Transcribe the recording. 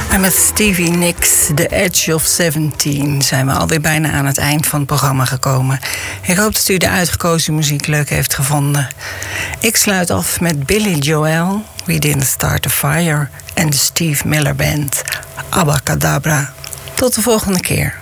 En met Stevie Nicks, The Edge of 17, zijn we alweer bijna aan het eind van het programma gekomen. Ik hoop dat u de uitgekozen muziek leuk heeft gevonden. Ik sluit af met Billy Joel, We Didn't Start a Fire, en de Steve Miller Band, Abacadabra. Tot de volgende keer.